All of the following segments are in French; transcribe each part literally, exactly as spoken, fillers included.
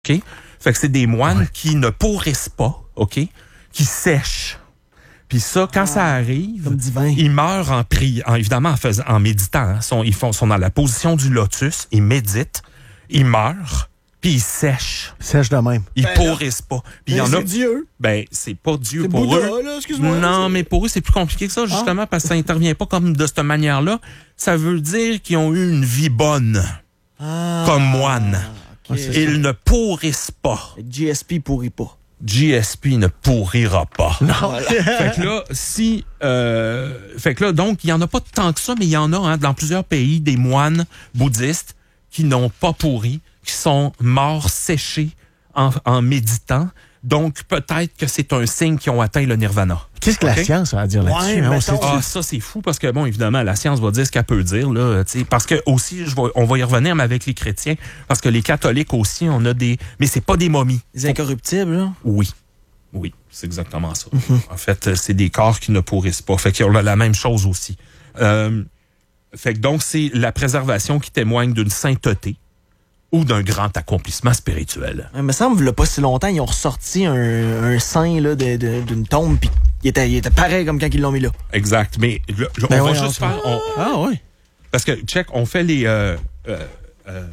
OK? Fait que c'est des moines ouais. qui ne pourrissent pas, OK? Qui sèchent. Puis ça, quand ah, ça arrive, ils meurent en priant, évidemment en, faisant, en méditant. Hein. Sont, ils font, sont dans la position du lotus, ils méditent, ils meurent, puis ils sèchent. Ils sèchent de même. Ils ben pourrissent pas. Puis il y en c'est a. Dieu. Ben, c'est pas Dieu c'est pour Bouddha, eux. Là, excuse-moi, non, là, mais pour eux, c'est plus compliqué que ça, justement, ah. parce que ça intervient pas comme de cette manière-là. Ça veut dire qu'ils ont eu une vie bonne, ah. comme moines. Okay. Ils ne pourrissent pas. G S P pourrit pas. G S P ne pourrira pas. Non. Fait que là, si, euh, fait que là, donc, il y en a pas tant que ça, mais il y en a hein, dans plusieurs pays des moines bouddhistes qui n'ont pas pourri, qui sont morts séchés en, en méditant. Donc, peut-être que c'est un signe qu'ils ont atteint le nirvana. Qu'est-ce que okay? la science a à dire là-dessus? Ouais, hein, mettons, ah, ça, c'est fou parce que, bon, évidemment, la science va dire ce qu'elle peut dire, là, t'sais, parce que aussi, je vais, on va y revenir, mais avec les chrétiens, parce que les catholiques aussi, on a des, mais c'est pas des momies. Des incorruptibles, là? Oui. Oui, c'est exactement ça. Mm-hmm. En fait, c'est des corps qui ne pourrissent pas. Fait qu'il y a la même chose aussi. Euh, fait que donc, c'est la préservation qui témoigne d'une sainteté ou d'un grand accomplissement spirituel. Il me semble, il n'y a pas si longtemps, ils ont ressorti un, un saint là, de, de, d'une tombe, puis il était, il était pareil comme quand ils l'ont mis là. Exact. Mais là, on ben va ouais, juste faire... On, ah oui. Parce que, check, on fait les... Euh, euh, euh,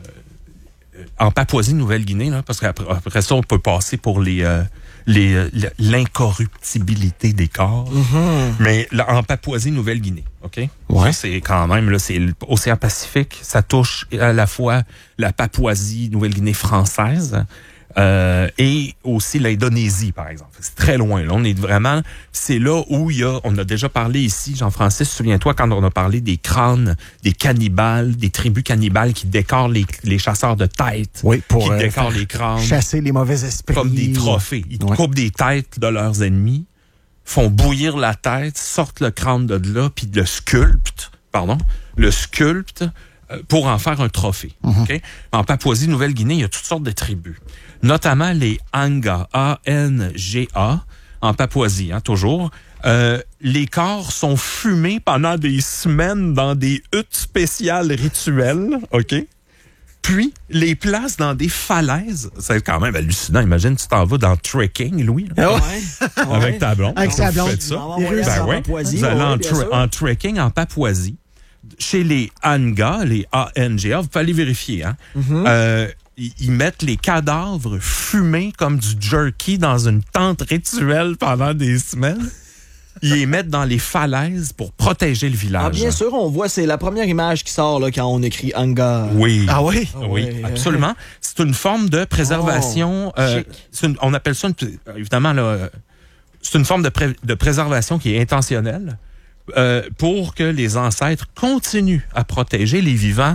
en Papouasie-Nouvelle-Guinée, là, parce qu'après après ça, on peut passer pour les... Euh, Les, l'incorruptibilité des corps. Mm-hmm. Mais là, en Papouasie-Nouvelle-Guinée, OK? Ouais. Ça, c'est quand même, là, c'est l'océan Pacifique. Ça touche à la fois la Papouasie-Nouvelle-Guinée française euh, et aussi l'Indonésie, par exemple. C'est très loin, là. On est vraiment... C'est là où il y a... On a déjà parlé ici, Jean-Francis, souviens-toi, quand on a parlé des crânes, des cannibales, des tribus cannibales qui décorent les, les chasseurs de têtes. Oui, pour qui euh, décorent les crânes. Chasser les mauvais esprits. Comme des trophées. Ils ouais. coupent des têtes de leurs ennemis, font bouillir la tête, sortent le crâne de là, puis le sculptent, pardon, le sculptent euh, pour en faire un trophée. Mm-hmm. Okay? En Papouasie-Nouvelle-Guinée, il y a toutes sortes de tribus, notamment les Anga, A N G A, en Papouasie, hein, toujours. Euh, les corps sont fumés pendant des semaines dans des huttes spéciales rituelles, OK? Puis, les placent dans des falaises. C'est quand même hallucinant. Imagine, tu t'en vas dans le trekking, Louis. Là. Ouais. Avec ta blonde. Avec sa blonde. Ça. Ben ouais. Vous allez en, tra- en trekking en Papouasie. Chez les Anga, les A N G A, vous pouvez aller vérifier. Hein? Mm-hmm. Euh, ils, ils mettent les cadavres fumés comme du jerky dans une tente rituelle pendant des semaines. Ils les mettent dans les falaises pour protéger le village. Ah, bien sûr, on voit, c'est la première image qui sort là, quand on écrit Anga. Oui. Ah oui? Oui, oui, absolument. C'est une forme de préservation. Oh, euh, c'est une, on appelle ça, une, évidemment, là, c'est une forme de, pré, de préservation qui est intentionnelle euh, pour que les ancêtres continuent à protéger les vivants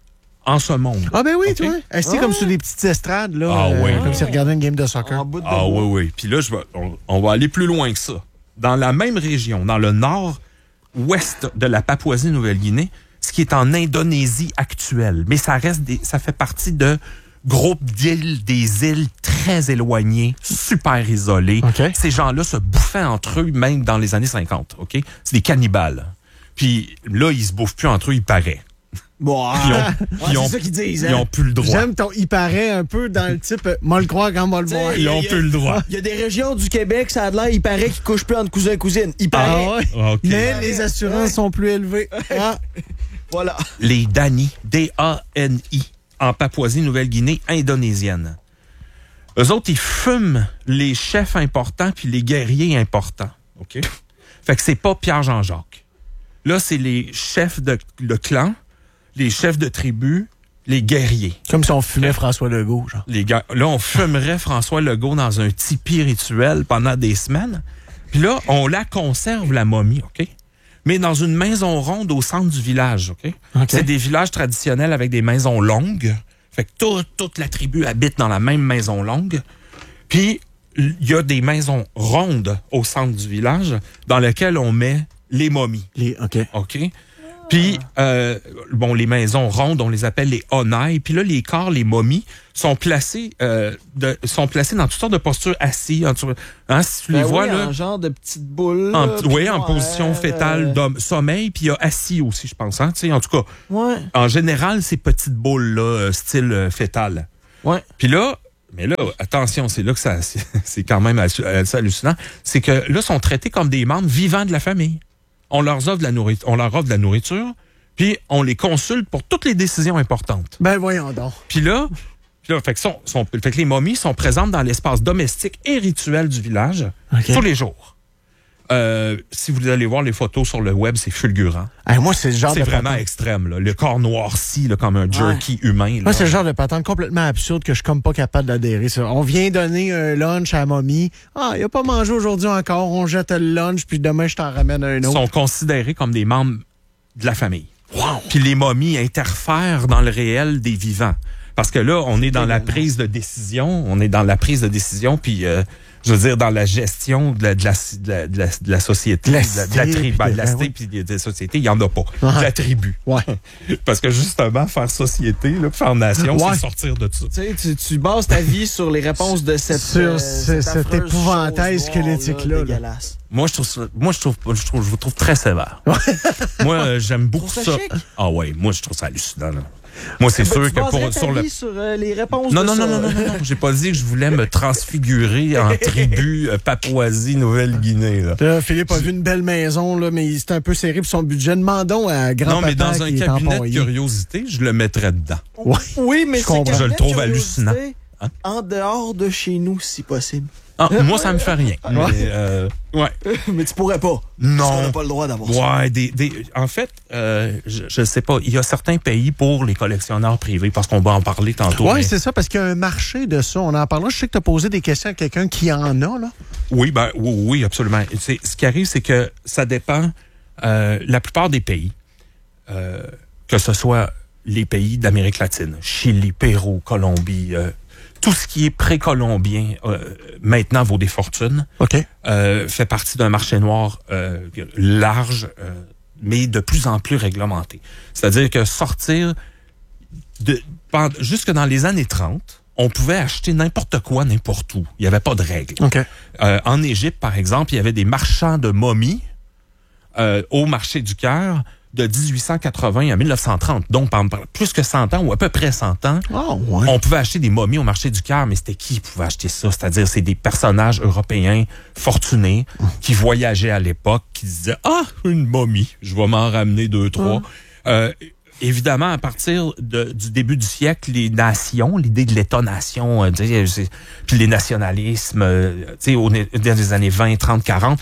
en ce monde. Ah ben oui, okay? Tu vois. Assis ah. comme sur des petites estrades, là. Ah euh, oui. Comme si regardait une game de soccer. De ah oui, oui. Puis là, je vais, on, on va aller plus loin que ça. Dans la même région, dans le nord-ouest de la Papouasie-Nouvelle-Guinée, ce qui est en Indonésie actuelle. Mais ça reste des, ça fait partie de groupes d'îles, des îles très éloignées, super isolées. Okay. Ces gens-là se bouffaient entre eux même dans les années cinquante. Ok, c'est des cannibales. Puis là, ils se bouffent plus entre eux, il paraît. Bon, ils ont, ah, ils ont, c'est ça qu'ils disent. Hein? Ils ont plus le droit. J'aime ton il paraît un peu dans le type moi le croire quand moi le voir. Ils ont plus le droit. Il y a des régions du Québec, ça a l'air, il paraît qu'ils couchent plus entre cousins et cousines. Il paraît. Ah ouais. Okay. Mais les assurances sont plus élevées. Ah. Voilà. Les Dani, D A N I, en Papouasie-Nouvelle-Guinée indonésienne. Eux autres, ils fument les chefs importants puis les guerriers importants. OK? Fait que c'est pas Pierre Jean-Jacques. Là, c'est les chefs de le clan, les chefs de tribu, les guerriers. Comme si on fumait François Legault, genre. Les gars, là, on fumerait François Legault dans un tipi rituel pendant des semaines. Puis là, on la conserve, la momie, OK? Mais dans une maison ronde au centre du village, OK? Okay. C'est des villages traditionnels avec des maisons longues. Fait que toute, toute la tribu habite dans la même maison longue. Puis, il y a des maisons rondes au centre du village dans lesquelles on met les momies. Les, OK. OK? Puis, euh, bon, les maisons rondes, on les appelle les onai. Puis là, les corps, les momies, sont placés, euh, de, sont placés dans toutes sortes de postures assis. En, hein, si tu les ben vois, oui, là. En genre de petite boule. En, là, oui, en ouais, position fétale, euh... de sommeil. Puis il y a assis aussi, je pense. Hein, en tout cas, ouais. en général, ces petites boules-là, style euh, fœtal. Ouais. Puis là, mais là, attention, c'est là que ça, c'est, c'est quand même assez hallucinant, c'est que là, ils sont traités comme des membres vivants de la famille. On leur offre de la nourriture, on leur offre de la nourriture, puis on les consulte pour toutes les décisions importantes. Ben voyons donc. Puis là, puis là fait, que sont, sont, fait que les momies sont présentes dans l'espace domestique et rituel du village okay. tous les jours. Euh, si vous allez voir les photos sur le web, c'est fulgurant. Hey, moi, c'est le genre c'est de vraiment patente. extrême. Là. Le corps noirci là, comme un jerky ouais. humain. Là. Moi, c'est le genre de patente complètement absurde que je suis comme pas capable d'adhérer. Ça. On vient donner un lunch à la momie. Ah, il a pas mangé aujourd'hui encore. On jette le lunch, puis demain, je t'en ramène un autre. Ils sont considérés comme des membres de la famille. Wow. Puis les momies interfèrent dans le réel des vivants. Parce que là, on est dans la prise de décision. On est dans la prise de décision, puis... Euh, je veux dire, dans la gestion de la, de la, de la, de la, de la société, de la, de la tribu, de la cité, puis de la société, il n'y en a pas. Uh-huh. De la tribu. Ouais. Parce que justement, faire société, là, faire nation, ouais. c'est sortir de ça. Tu sais, tu, tu bases ta vie sur les réponses de cette, sur euh, cette, cette épouvantail squelettique-là. Là. Moi, je trouve, ça, moi je, trouve, je, trouve, je vous trouve très sévère. moi, euh, j'aime beaucoup ça. ça. Ah ouais, moi, je trouve ça hallucinant. Là. Moi, c'est ben, sûr que pour sur le sur euh, les réponses non de non, ça. non non non non non j'ai pas dit que je voulais me transfigurer en tribu euh, Papouasie Nouvelle-Guinée là. Là, Philippe a vu une belle maison là, mais c'est un peu serré pour son budget. Demandons à grand-papa. Non, mais dans un qui cabinet de curiosité, je le mettrais dedans. Ouais. Oui, mais je, c'est je le trouve hallucinant. Hein? En dehors de chez nous, si possible. Ah, moi, ça me fait rien. Mais, euh, ouais. mais tu pourrais pas. Non. Tu n'aurais pas le droit d'avoir ouais, ça. Des, des, en fait, euh, je, je sais pas. Il y a certains pays pour les collectionneurs privés, parce qu'on va en parler tantôt. Oui, mais... c'est ça, parce qu'il y a un marché de ça. On en parlera. Je sais que tu as posé des questions à quelqu'un qui en a, là. Oui, ben, oui, oui, absolument. C'est, ce qui arrive, c'est que ça dépend. Euh, la plupart des pays, euh, que ce soit les pays d'Amérique latine, Chili, Pérou, Colombie, euh, tout ce qui est précolombien euh, maintenant vaut des fortunes. OK. Euh, fait partie d'un marché noir euh, large, euh, mais de plus en plus réglementé. C'est-à-dire que sortir de jusque dans les années trente, on pouvait acheter n'importe quoi, n'importe où. Il n'y avait pas de règles. OK. Euh, en Égypte, par exemple, il y avait des marchands de momies euh, au marché du Caire de dix-huit cent quatre-vingts à mille neuf cent trente, donc pendant plus que cent ans ou à peu près cent ans, oh, ouais. on pouvait acheter des momies au marché du Caire, mais c'était qui qui pouvait acheter ça? C'est-à-dire, c'est des personnages européens fortunés mmh. qui voyageaient à l'époque, qui disaient « Ah, une momie, je vais m'en ramener deux, trois. Mmh. » euh, Évidemment, à partir de, du début du siècle, les nations, l'idée de l'État-nation, euh, puis les nationalismes, euh, au, dans les années vingt, trente, quarante,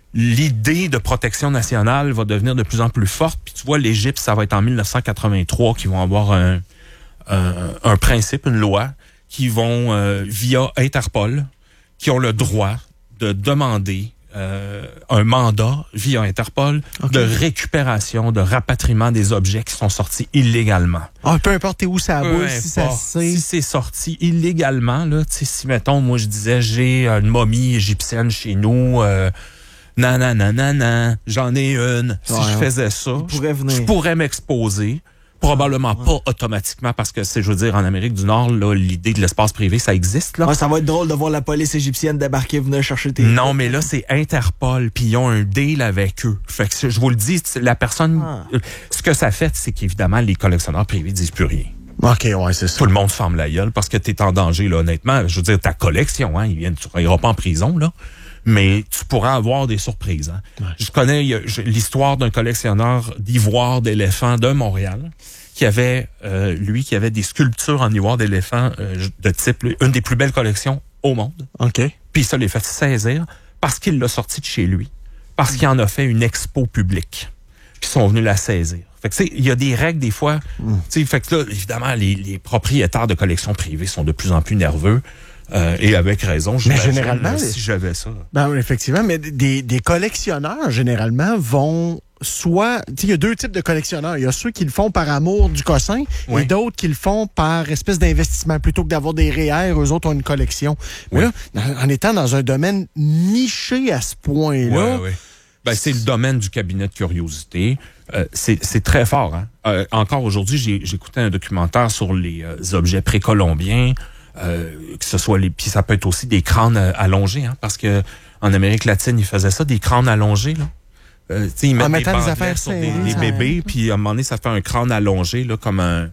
l'idée de protection nationale va devenir de plus en plus forte. Puis tu vois, l'Égypte, ça va être en mille neuf cent quatre-vingt-trois qu'ils vont avoir un, un, un principe, une loi, qui vont, euh, via Interpol, qui ont le droit de demander euh, un mandat via Interpol okay. de récupération, de rapatriement des objets qui sont sortis illégalement. Ah, peu importe où ça boule, si ça sait. Si c'est sorti illégalement, là, si mettons, moi je disais, j'ai une momie égyptienne chez nous, euh, Non, non, non, non, non. J'en ai une. Si ouais, je faisais ça, pourrait je, je pourrais m'exposer. Probablement ouais. pas automatiquement parce que, c'est, je veux dire, en Amérique du Nord, là, l'idée de l'espace privé, ça existe. Là. Ouais, ça va être drôle de voir la police égyptienne débarquer, venir chercher tes... Non, mais là, c'est Interpol, puis ils ont un deal avec eux. Fait que je vous le dis, la personne... Ah. Ce que ça fait, c'est qu'évidemment, les collectionneurs privés disent plus rien. OK, ouais, c'est ça. Tout le monde ferme la gueule parce que t'es en danger, là, honnêtement. Je veux dire, ta collection, hein, ils viennent, tu n'iras pas en prison, là. Mais tu pourras avoir des surprises. Hein. Ouais. Je connais je, l'histoire d'un collectionneur d'ivoire d'éléphants de Montréal qui avait, euh, lui, qui avait des sculptures en ivoire d'éléphants euh, de type, une des plus belles collections au monde. OK. Puis ça les fait saisir parce qu'il l'a sorti de chez lui, parce mmh. qu'il en a fait une expo publique. Puis ils sont venus la saisir. Fait que, il y a des règles, des fois. Mmh. Fait que là, évidemment, les, les propriétaires de collections privées sont de plus en plus nerveux. Euh, et avec raison, je mais généralement, si j'avais ça. Ben, effectivement, mais des, des collectionneurs, généralement, vont soit... Il y a deux types de collectionneurs. Il y a ceux qui le font par amour du cossin oui. et d'autres qui le font par espèce d'investissement. Plutôt que d'avoir des R E E R, eux autres ont une collection. Mais oui. là, en étant dans un domaine niché à ce point-là... Oui, oui. Ben, c'est le domaine du cabinet de curiosité. Euh, c'est, c'est très fort. Hein? Euh, encore aujourd'hui, j'ai, j'ai écouté un documentaire sur les euh, objets précolombiens. Euh, que ce soit les, puis ça peut être aussi des crânes euh, allongés, hein, parce que en Amérique latine ils faisaient ça, des crânes allongés là. Euh, ils mettent en des mettant des affaires sur serrées, des, des bébés, puis à un moment donné ça fait un crâne allongé là, comme un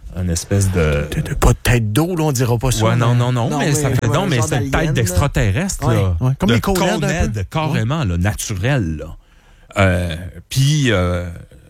une espèce de... de, de pas de tête d'eau, là, on dira pas ça. Ouais, non, non, non, non, mais, mais ça fait ouais, non, un mais genre c'est une d'alien, tête d'extraterrestre, là. là. Ouais, comme de les Coned, un peu. Coned, carrément, là, naturel, là. Euh, puis, euh,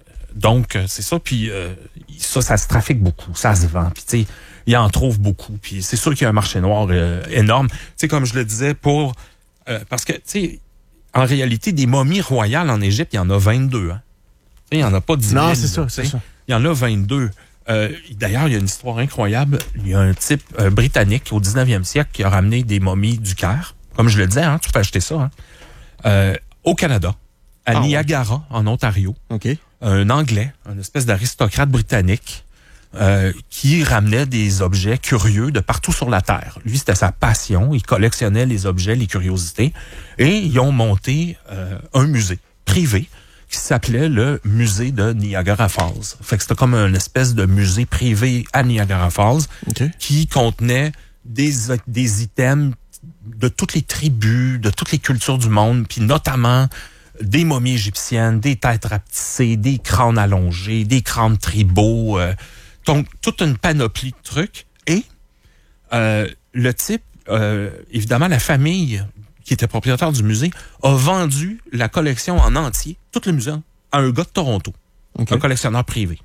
donc, c'est ça, puis euh, ça, ça se trafique beaucoup, ça se vend, puis tu sais, il en trouve beaucoup, puis c'est sûr qu'il y a un marché noir euh, énorme. Tu sais, comme je le disais, pour... Euh, parce que, tu sais, en réalité, des momies royales en Égypte, il y en a vingt-deux, hein. Il n'y en a pas dix mille. Non, c'est ça, c'est ça. Il y en a vingt-deux. Euh, d'ailleurs, il y a une histoire incroyable. Il y a un type euh, britannique au dix-neuvième siècle qui a ramené des momies du Caire. Comme je le disais, hein, tu peux acheter ça. Hein, euh, au Canada, à Ah, Niagara, ouais. En Ontario. OK. Un Anglais, une espèce d'aristocrate britannique euh, qui ramenait des objets curieux de partout sur la Terre. Lui, c'était sa passion. Il collectionnait les objets, les curiosités. Et ils ont monté euh, un musée privé qui s'appelait le musée de Niagara Falls. Fait que c'était comme une espèce de musée privé à Niagara Falls OK. qui contenait des, des items de toutes les tribus, de toutes les cultures du monde, puis notamment des momies égyptiennes, des têtes rapetissées, des crânes allongés, des crânes tribaux, euh, donc toute une panoplie de trucs. Et euh, le type, euh, évidemment, la famille qui était propriétaire du musée, a vendu la collection en entier, tout le musée, à un gars de Toronto, okay. Un collectionneur privé,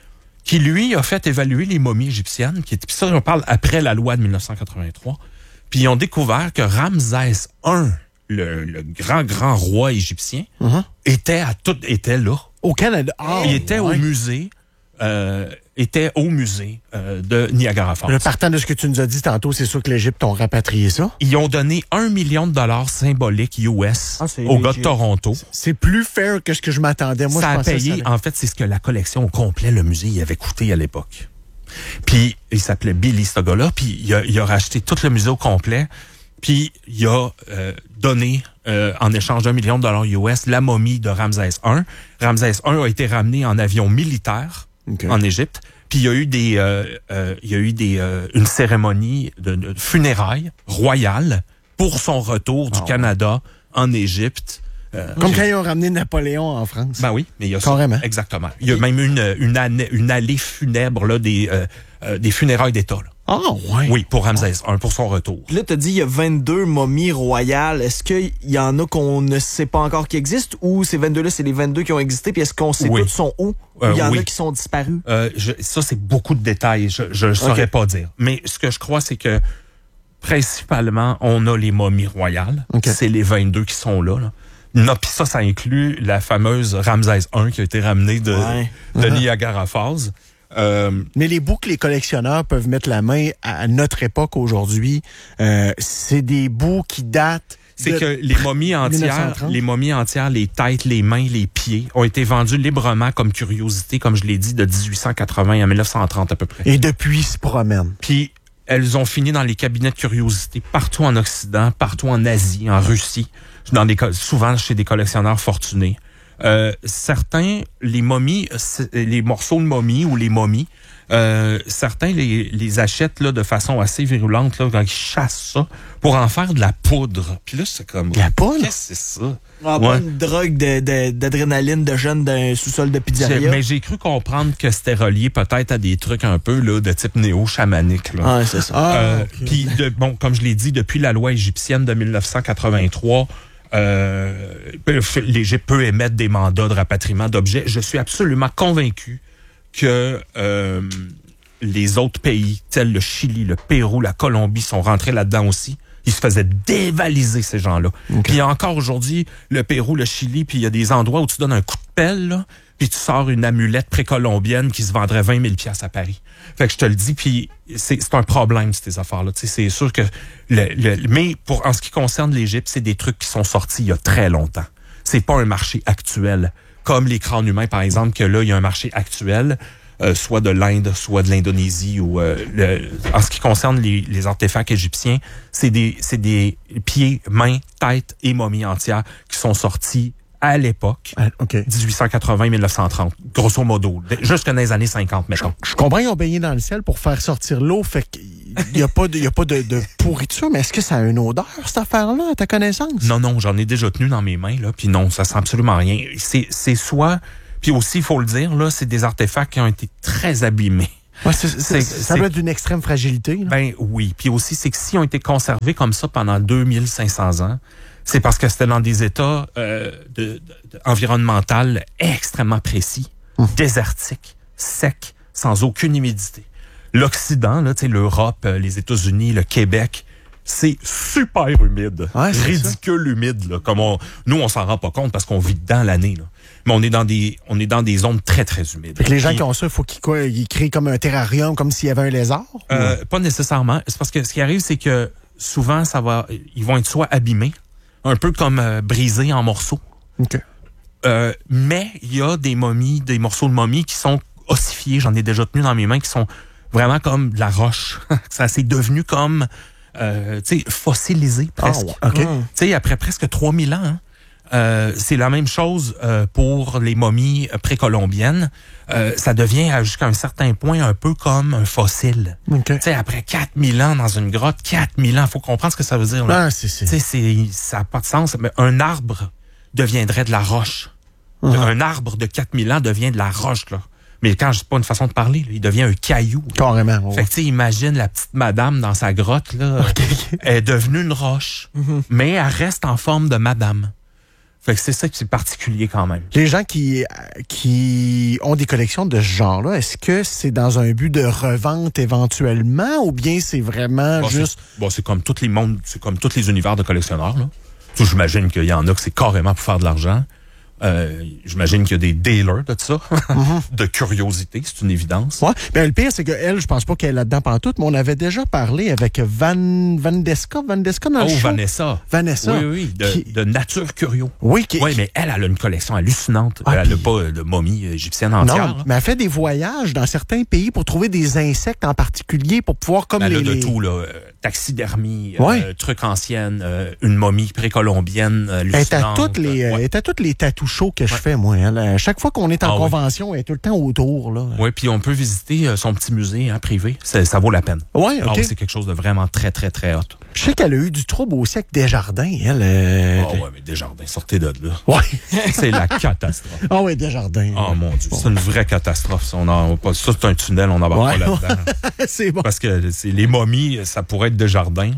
qui lui a fait évaluer les momies égyptiennes, qui, puis ça, on parle après la loi de mille neuf cent quatre-vingt-trois, puis ils ont découvert que Ramsès I, le, le grand, grand roi égyptien, uh-huh. était à tout, était là. Au Canada? Oh, il était ouais. au musée, euh, était au musée euh, de Niagara Falls. Le partant de ce que tu nous as dit tantôt, c'est sûr que l'Égypte ont rapatrié ça. Ils ont donné un million de dollars symboliques U S ah, au gars de Toronto. C'est plus fair que ce que je m'attendais. Moi, ça je a payé, ça en fait, c'est ce que la collection au complet, le musée, il avait coûté à l'époque. Puis, il s'appelait Billy, ce gars-là, puis il a, il a racheté tout le musée au complet, puis il a euh, donné, euh, en échange d'un million de dollars U S, la momie de Ramsès I. Ramsès I a été ramené en avion militaire okay. en Égypte. Puis il y a eu des, euh, euh, il y a eu des, euh, une cérémonie de, de funérailles royale pour son retour du oh, Canada ouais. en Égypte. Euh, Comme quand ils ont ramené Napoléon en France. Ben oui, mais il y a Carrément. ça. Exactement. Il y a Et... même une, une, année, une allée funèbre là, des, euh, euh, des funérailles d'État. Là. Ah, oh, ouais. Oui, pour Ramsès I, pour son retour. Là, t'as dit il y a vingt-deux momies royales. Est-ce qu'il y en a qu'on ne sait pas encore qui existent ou ces vingt-deux-là, c'est les vingt-deux qui ont existé? Puis est-ce qu'on sait oui. toutes sont où? Euh, il y en oui. a qui sont disparus? Euh, je, ça, c'est beaucoup de détails. Je ne saurais okay. pas dire. Mais ce que je crois, c'est que principalement, on a les momies royales. Okay. C'est les vingt-deux qui sont là. là. Non, puis ça, ça inclut la fameuse Ramsès I qui a été ramenée de, ouais. de uh-huh. Niagara Falls. Euh, Mais les bouts que les collectionneurs peuvent mettre la main à notre époque aujourd'hui, euh, c'est des bouts qui datent. C'est que les momies entières, les momies entières, les têtes, les mains, les pieds ont été vendus librement comme curiosité, comme je l'ai dit, de dix-huit cent quatre-vingts à mille neuf cent trente à peu près. Et depuis, ils se promènent. Puis elles ont fini dans les cabinets de curiosité partout en Occident, partout en Asie, en Russie, dans des, souvent chez des collectionneurs fortunés. Euh, certains, les momies, les morceaux de momies ou les momies, euh, certains les, les achètent là de façon assez virulente là, quand ils chassent ça pour en faire de la poudre. Puis là, c'est comme... La poudre? Qu'est-ce que c'est ça? Ah, ouais. Pas une drogue de, de, d'adrénaline de jeunes d'un sous-sol de pizzeria. Mais j'ai cru comprendre que c'était relié peut-être à des trucs un peu là de type néo-chamanique. Là. Ah, c'est ça. Ah, euh, okay. Puis, de, bon, comme je l'ai dit, depuis la loi égyptienne de mille neuf cent quatre-vingt-trois... Euh, l'Égypte peut émettre des mandats de rapatriement d'objets. Je suis absolument convaincu que euh, les autres pays, tels le Chili, le Pérou, la Colombie, sont rentrés là-dedans aussi. Ils se faisaient dévaliser, ces gens-là. Okay. Puis encore aujourd'hui, le Pérou, le Chili, puis il y a des endroits où tu donnes un coup de pelle, là, puis tu sors une amulette précolombienne qui se vendrait vingt mille piastres à Paris. Fait que je te le dis, puis c'est, c'est un problème, ces affaires-là. Tu sais, c'est sûr que... Le, le, mais pour en ce qui concerne l'Égypte, c'est des trucs qui sont sortis il y a très longtemps. C'est pas un marché actuel. Comme les crânes humains, par exemple, que là, il y a un marché actuel, euh, soit de l'Inde, soit de l'Indonésie. Ou euh, le, en ce qui concerne les, les artefacts égyptiens, c'est des, c'est des pieds, mains, têtes et momies entières qui sont sortis à l'époque, ah, okay. dix-huit cent quatre-vingts à mille neuf cent trente, grosso modo, jusque dans les années cinquante, mettons. Je, je comprends qu'ils ont baigné dans le sel pour faire sortir l'eau, fait qu'il n'y a pas, de, y a pas de, de pourriture, mais est-ce que ça a une odeur, cette affaire-là, à ta connaissance? Non, non, j'en ai déjà tenu dans mes mains, là, puis non, ça sent absolument rien. C'est, c'est soit, puis aussi, il faut le dire, là, c'est des artefacts qui ont été très abîmés Ouais, c'est, c'est, ça doit être d'une extrême fragilité. Là. Ben oui. Puis aussi, c'est que s'ils ont été conservés comme ça pendant deux mille cinq cents ans, c'est parce que c'était dans des états euh, de, de, de, environnementaux extrêmement précis, hum. désertiques, secs, sans aucune humidité. L'Occident, là, tu sais, l'Europe, les États-Unis, le Québec, c'est super humide. Ouais, ridicule ça. humide, là. Comme on, nous, on s'en rend pas compte parce qu'on vit dedans l'année, là. Mais on est dans des, on est dans des zones très, très humides. Fait que les gens Puis, qui ont ça, il faut qu'ils, quoi, ils créent comme un terrarium, comme s'il y avait un lézard? Euh, ou... Pas nécessairement. C'est parce que ce qui arrive, c'est que souvent, ça va, ils vont être soit abîmés, un peu comme euh, brisés en morceaux. OK. Euh, mais il y a des momies, des morceaux de momies qui sont ossifiés. J'en ai déjà tenu dans mes mains, qui sont vraiment comme de la roche. Ça s'est devenu comme, euh, tu sais, fossilisé presque. Oh, okay. Tu sais, après presque trois mille ans, hein, euh, c'est la même chose euh, pour les momies précolombiennes. Euh, ça devient jusqu'à un certain point un peu comme un fossile. Okay. Tu sais, après quatre mille ans dans une grotte, quatre mille ans, faut comprendre ce que ça veut dire. Là. Ah, c'est, c'est... Tu sais, ça n'a pas de sens. Mais un arbre deviendrait de la roche. Uh-huh. Un arbre de quatre mille ans devient de la roche, là. Mais quand je dis pas une façon de parler, là, il devient un caillou. Là. Carrément. Ouais. Fait que tu sais, imagine la petite madame dans sa grotte, là. Okay, okay. Elle est devenue une roche, mm-hmm. mais elle reste en forme de madame. Fait que c'est ça qui est particulier quand même. Les gens qui qui ont des collections de ce genre-là, est-ce que c'est dans un but de revente éventuellement ou bien c'est vraiment bon, juste... C'est, bon, c'est comme tous les mondes, c'est comme tous les univers de collectionneurs, là. Tout, j'imagine qu'il y en a que c'est carrément pour faire de l'argent. Euh, j'imagine qu'il y a des dealers de ça, mm-hmm. de curiosité, c'est une évidence. Ouais. Ben, le pire, c'est qu'elle, je pense pas qu'elle est là-dedans pantoute, mais on avait déjà parlé avec Van, Vandeska, Vandeska dans oh, le show. Vanessa. Vanessa. Oui, oui, de, qui... de Nature Curio. Oui, qui... oui, mais elle, elle a une collection hallucinante. Ah, elle n'a puis... pas de momie égyptienne entière. Non, mais elle fait des voyages dans certains pays pour trouver des insectes en particulier pour pouvoir comme elle les... Elle a de les... tout, là. Taxidermie, ouais. euh, trucs anciennes, euh, une momie précolombienne hallucinante. Elle est à toutes les, ouais. elle est à toutes les tatous shows que ouais. je fais, moi. Hein, là. Chaque fois qu'on est en ah, convention, oui. elle est tout le temps autour. Là. Oui, puis on peut visiter euh, son petit musée hein, privé. Ça, ça vaut la peine. Oui, OK. Ah, c'est quelque chose de vraiment très, très, très hot. Je sais qu'elle a eu du trouble aussi avec Desjardins. Elle, euh... Ah oui, mais Desjardins, sortez de là. Oui. C'est la catastrophe. Ah oui, Desjardins. Oh mon Dieu, bon. C'est une vraie catastrophe. Ça, on a, pas, ça c'est un tunnel, on n'embarque ouais. pas là-dedans. C'est bon. Parce que c'est, les momies, ça pourrait être Desjardins.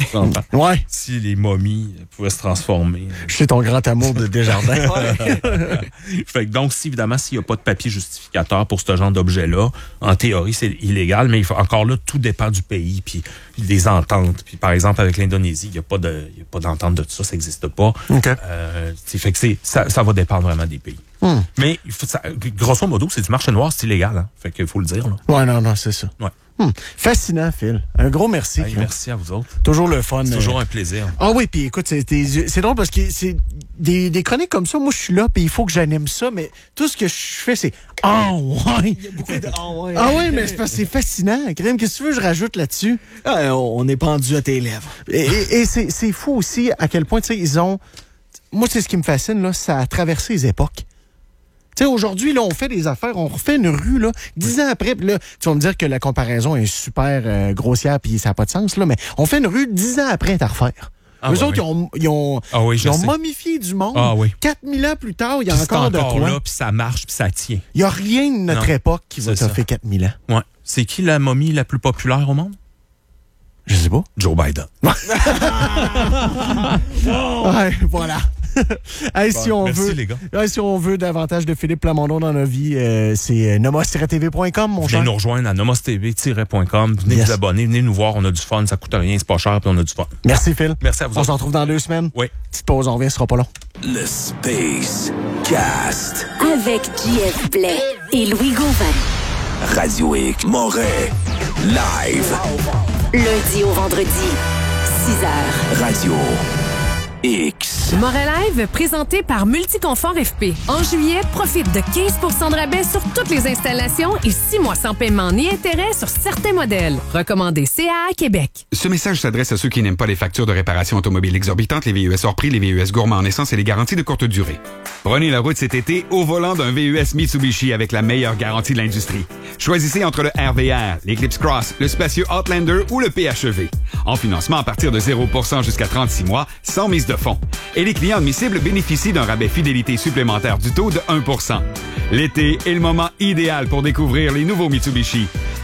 Ouais. Si les momies pouvaient se transformer. Je sais ton grand amour de Desjardins. Fait que donc, si évidemment, s'il n'y a pas de papier justificateur pour ce genre d'objet-là, en théorie, c'est illégal, mais il faut, encore là, tout dépend du pays, puis des ententes. Puis par exemple, avec l'Indonésie, il n'y a pas de, il y a pas d'entente de tout ça, ça n'existe pas. Okay. Euh, fait que c'est, ça, ça va dépendre vraiment des pays. Hmm. Mais il faut, ça, grosso modo, c'est du marché noir, c'est illégal. Hein? Fait qu'il faut le dire. Là. Ouais, non, non, c'est ça. Ouais. Hmm. Fascinant, Phil. Un gros merci. Hey, merci à vous autres. Toujours le fun. C'est toujours un plaisir. Ah oui, puis écoute, c'est, c'est drôle parce que c'est des, des chroniques comme ça. Moi, je suis là, puis il faut que j'anime ça, mais tout ce que je fais, c'est « Ah oh, ouais! » Il y a beaucoup de « Ah oh, ouais! » Ah oui, mais c'est, c'est fascinant. Crème, qu'est-ce que tu veux que je rajoute là-dessus? Ah, on est pendu à tes lèvres. Et, et, et c'est, c'est fou aussi à quel point, tu sais, ils ont... Moi, c'est ce qui me fascine, là, ça a traversé les époques. Tu sais, aujourd'hui, là, on fait des affaires, on refait une rue, là, dix ans après, là, tu vas me dire que la comparaison est super euh, grossière puis ça n'a pas de sens, là, mais on fait une rue dix ans après à refaire. Ah, Eux ouais, autres, oui. ils ont, ils ont, ah, oui, ils ont momifié du monde. Ah, oui. quatre mille ans plus tard, il y a puis encore, c'est encore de quoi. là, puis ça marche, puis ça tient. Il n'y a rien de notre non, époque qui va toffer quatre mille ans. Ouais. C'est qui la momie la plus populaire au monde? Je sais pas. Joe Biden. Ouais, voilà. Hey, bon, si on merci, veut, les gars. Hey, si on veut davantage de Philippe Plamondon dans nos vies, euh, c'est nomos tiret t v point com, mon cher. Venez nous rejoindre à nomos t v tiret com. Venez yes. vous abonner, venez nous voir. On a du fun, ça coûte rien, c'est pas cher, puis on a du fun. Merci, Phil. Merci à vous. On se retrouve dans deux semaines. Oui. Petite pause, on revient, ce sera pas long. Le Space Cast. Avec J F Blais et Louis Gauvin. Radio X Moret. Live. Lundi au vendredi, six heures. Radio X. Moret Live, présenté par Multiconfort F P. En juillet, profite de quinze pour cent de rabais sur toutes les installations et six mois sans paiement ni intérêt sur certains modèles. Recommandé C A A Québec. Ce message s'adresse à ceux qui n'aiment pas les factures de réparation automobile exorbitantes, les V U S hors prix, les V U S gourmands en essence et les garanties de courte durée. Prenez la route cet été au volant d'un V U S Mitsubishi avec la meilleure garantie de l'industrie. Choisissez entre le R V R, l'Eclipse Cross, le spacieux Outlander ou le P H E V. En financement à partir de zéro pour cent jusqu'à trente-six mois, sans mise de fonds. Et les clients admissibles bénéficient d'un rabais fidélité supplémentaire du taux de un pour cent. L'été est le moment idéal pour découvrir les nouveaux Mitsubishi.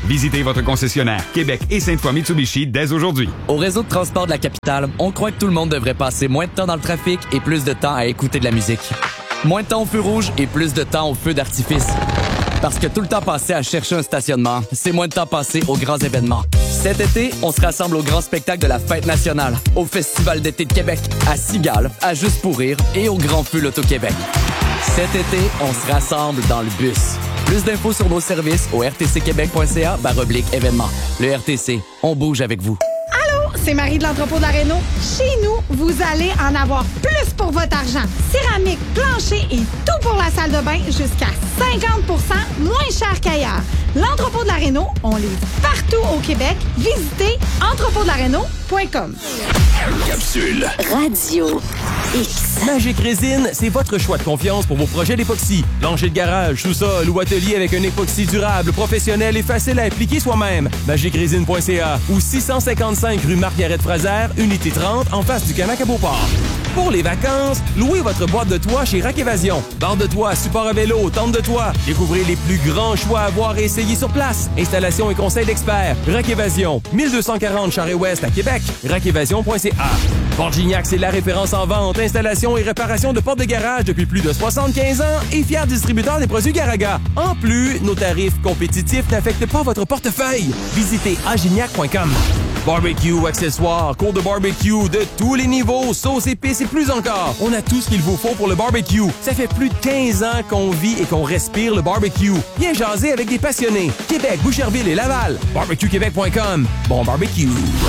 Visitez votre concessionnaire Québec et Sainte-Foy-Mitsubishi dès aujourd'hui. Au réseau de transport de la capitale, on croit que tout le monde devrait passer moins de temps dans le trafic et plus de temps à écouter de la musique. Moins de temps au feu rouge et plus de temps au feu d'artifice. Parce que tout le temps passé à chercher un stationnement, c'est moins de temps passé aux grands événements. Cet été, on se rassemble au grand spectacle de la Fête nationale, au Festival d'été de Québec, à Cigale, à Juste pour rire et au Grand Feu L'Auto-Québec. Cet été, on se rassemble dans le bus. Plus d'infos sur nos services au r t c québec point c a barre oblique événements. Le R T C, on bouge avec vous. Allô, c'est Marie de l'entrepôt de la Réno. Chez nous, vous allez en avoir plus pour votre argent. Céramique, plancher et tout pour la salle de bain jusqu'à cinquante pour cent moins cher qu'ailleurs. L'entrepôt de la Réno, on livre partout au Québec. Visitez entrepôt de la réno point com. Capsule. Radio X. Magic Résine, c'est votre choix de confiance pour vos projets d'époxy. Plancher de garage, sous-sol ou atelier avec un époxy durable, professionnel et facile à appliquer soi-même. magic résine point c a ou six cent cinquante-cinq rue Marguerite-Fraser, unité trente, en face du Canac à Beauport. Pour les vacances, louez votre boîte de toit chez Rack Évasion. Barre de toit, support à vélo, tente de toit. Découvrez les plus grands choix à voir et essayer sur place. Installation et conseil d'experts. Rack Évasion, mille deux cent quarante Charest-Ouest à Québec. rack évasion point c a. Port Gignac, c'est la référence en vente, installation et réparation de portes de garage depuis plus de soixante-quinze ans et fier distributeur des produits Garaga. En plus, nos tarifs compétitifs n'affectent pas votre portefeuille. Visitez agignac point com. Barbecue, accessoires, cours de barbecue de tous les niveaux, sauce, épices et plus encore. On a tout ce qu'il vous faut pour le barbecue. Ça fait plus de quinze ans qu'on vit et qu'on respire le barbecue. Viens jaser avec des passionnés. Québec, Boucherville et Laval. barbecue québec point com. Bon barbecue.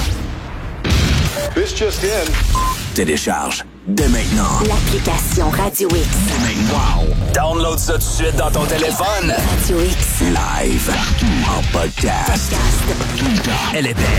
This just in. Télécharge dès maintenant L'application Radio X. Wow! Download ça tout de suite dans ton téléphone. Radio X. Live. En podcast. Podcast. Elle est belle.